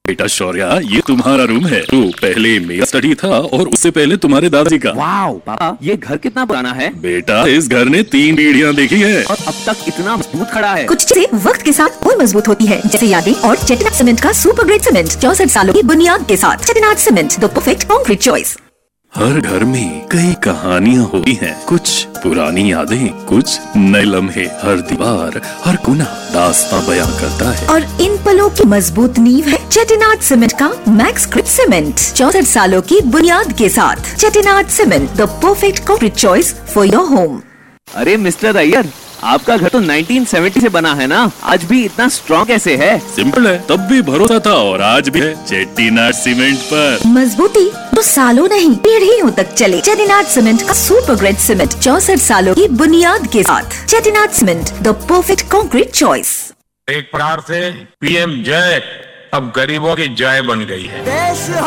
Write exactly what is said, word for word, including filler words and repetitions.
बेटा शौर्या, ये तुम्हारा रूम है। तो पहले मेरा स्टडी था और उससे पहले तुम्हारे दादाजी का। वाओ पापा, ये घर कितना पुराना है? बेटा इस घर ने तीन पीढ़ियाँ देखी है और अब तक इतना मजबूत खड़ा है। कुछ चीजें वक्त के साथ और मजबूत होती है, जैसे यादें और चेटिनाट सीमेंट का सुपर ग्रेट सीमेंट चौसठ सालों की बुनियाद के साथ। चेटिनाट cement, the perfect concrete choice. हर घर में कई कहानियाँ होती हैं, कुछ पुरानी यादें, कुछ नए लम्हे। हर दीवार, हर कोना दास्तां बयां करता है। और इन पलों की मजबूत नींव है चेटिनाट सीमेंट का मैक्स ग्रिप सीमेंट चौसठ सालों की बुनियाद के साथ। चेटिनाट cement, the perfect concrete choice for your home. अरे मिस्टर अय्यर, आपका घर तो नाइनटीन सेवेंटी से बना है ना, आज भी इतना स्ट्रॉन्ग कैसे है? सिंपल है, तब भी भरोसा था और आज भी है चेट्टीनाट सीमेंट पर। मजबूती तो सालों नहीं पीढ़ियों तक चले। चेटिनाट सीमेंट का सुपर ग्रेट सीमेंट चौसठ सालों की बुनियाद के साथ। चेटिनाट cement, the perfect concrete choice. एक प्रकार से पीएम जय अब गरीबों की जय बन गई है। देश